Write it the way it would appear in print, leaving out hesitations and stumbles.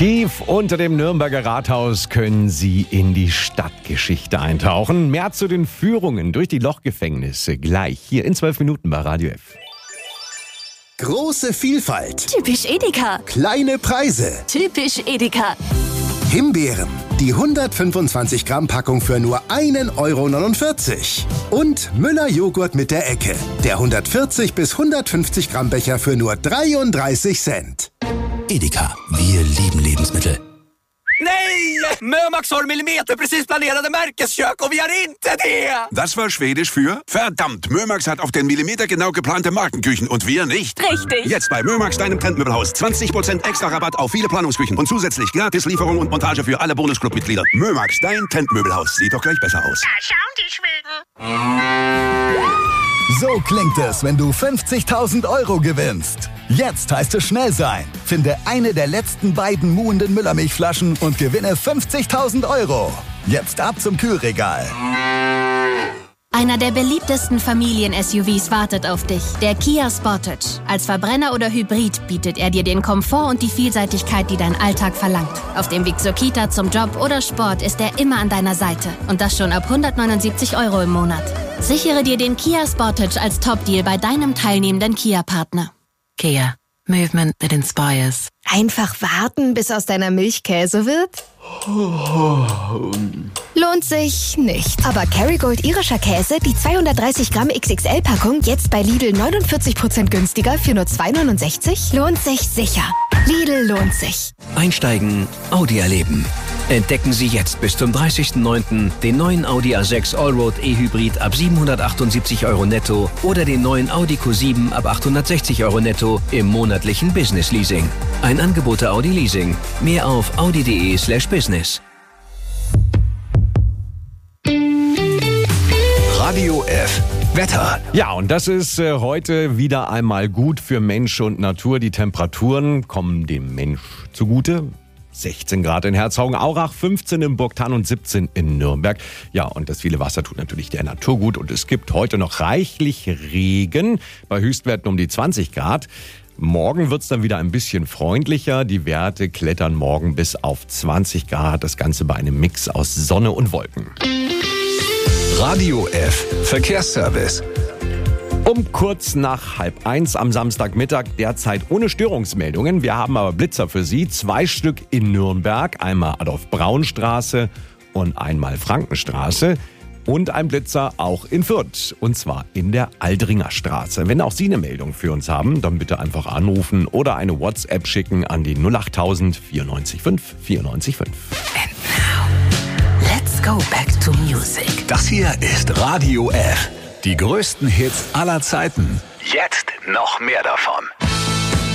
Tief unter dem Nürnberger Rathaus können Sie in die Stadtgeschichte eintauchen. Mehr zu den Führungen durch die Lochgefängnisse gleich hier in 12 Minuten bei Radio F. Große Vielfalt. Typisch Edeka. Kleine Preise. Typisch Edeka. Himbeeren. Die 125 Gramm Packung für nur 1,49 €. Und Müller Joghurt mit der Ecke. Der 140 bis 150 Gramm Becher für nur 33 Cent. Edeka, wir lieben Lebensmittel. Nej! Mömax har millimeterprecis planerade märkeskök och vi har inte det! Das war Schwedisch für verdammt, Mömax hat auf den Millimeter genau geplante Markenküchen und wir nicht. Richtig. Jetzt bei Mömax, deinem Trendmöbelhaus. 20% extra Rabatt auf viele Planungsküchen und zusätzlich gratis Lieferung und Montage für alle Bonusclub-Mitglieder. Mömax, dein Trendmöbelhaus. Sieht doch gleich besser aus. Da schauen die Schweden. So klingt es, wenn du 50.000 € gewinnst. Jetzt heißt es schnell sein. Finde eine der letzten beiden muhenden Müllermilchflaschen und gewinne 50.000 €. Jetzt ab zum Kühlregal. Einer der beliebtesten Familien-SUVs wartet auf dich, der Kia Sportage. Als Verbrenner oder Hybrid bietet er dir den Komfort und die Vielseitigkeit, die dein Alltag verlangt. Auf dem Weg zur Kita, zum Job oder Sport ist er immer an deiner Seite. Und das schon ab 179 € im Monat. Sichere dir den Kia Sportage als Top-Deal bei deinem teilnehmenden Kia-Partner. Kia. Movement that inspires. Einfach warten, bis aus deiner Milch Käse wird? Lohnt sich nicht. Aber Kerrygold irischer Käse, die 230 Gramm XXL-Packung, jetzt bei Lidl 49% günstiger für nur 2,69? Lohnt sich sicher. Lidl lohnt sich. Einsteigen, Audi erleben. Entdecken Sie jetzt bis zum 30.09. den neuen Audi A6 Allroad E-Hybrid ab 778 € netto oder den neuen Audi Q7 ab 860 € netto im monatlichen Business Leasing. Ein Angebot der Audi Leasing. Mehr auf audi.de/business. Radio F. Wetter. Ja, und das ist heute wieder einmal gut für Mensch und Natur. Die Temperaturen kommen dem Mensch zugute. 16 Grad in Herzogenaurach, 15 in Burgthann und 17 in Nürnberg. Ja, und das viele Wasser tut natürlich der Natur gut. Und es gibt heute noch reichlich Regen bei Höchstwerten um die 20 Grad. Morgen wird es dann wieder ein bisschen freundlicher. Die Werte klettern morgen bis auf 20 Grad. Das Ganze bei einem Mix aus Sonne und Wolken. Radio F. Verkehrsservice. Um kurz nach 12:30 am Samstagmittag, derzeit ohne Störungsmeldungen. Wir haben aber Blitzer für Sie. 2 Stück in Nürnberg. Einmal Adolf-Braun-Straße und einmal Frankenstraße. Und ein Blitzer auch in Fürth. Und zwar in der Aldringer Straße. Wenn auch Sie eine Meldung für uns haben, dann bitte einfach anrufen oder eine WhatsApp schicken an die 08000 94 5 94 5. And now, let's go back to music. Das hier ist Radio F. Die größten Hits aller Zeiten. Jetzt noch mehr davon.